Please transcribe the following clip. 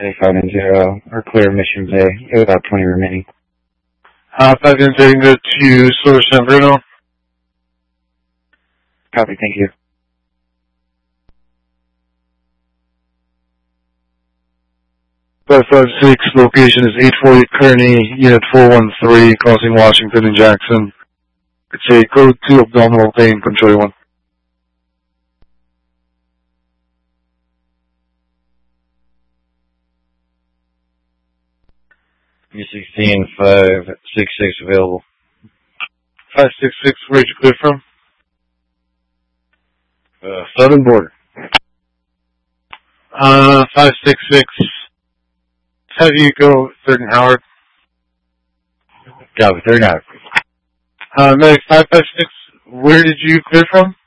590, or clear mission bay. You have about 20 remaining. 590, go to Source San Bruno. Copy, thank you. 556, location is 848 Kearney, Unit 413, crossing Washington and Jackson. It's a code 2 abdominal pain, control 1. U16, 566 available. 566, where'd you clear from? Southern border. 566. Have you go 3rd and Howard. Copy, 3rd and Howard. Medic 556, where did you clear from?